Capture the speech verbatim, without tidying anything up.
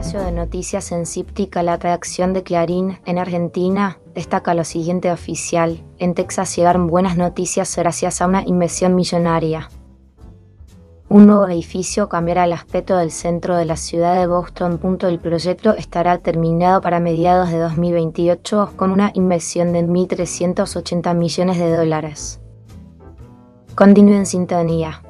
espacio de noticias en Cíptica, la redacción de Clarín, en Argentina, destaca lo siguiente oficial. En Texas llegaron buenas noticias gracias a una inversión millonaria. Un nuevo edificio cambiará el aspecto del centro de la ciudad de Boston. El proyecto estará terminado para mediados de dos mil veintiocho con una inversión de mil trescientos ochenta millones de dólares. Continúe en sintonía.